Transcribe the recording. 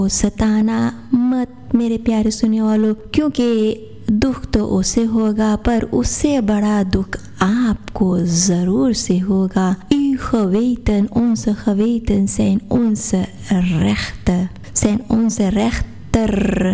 सताना मत मेरे प्यारे सुनने वालों, क्योंकि दुख तो उसे होगा पर उससे बड़ा दुख आपको ज़रूर से होगा. U geweten, onze geweten zijn onze rechter, zijn onze rechter.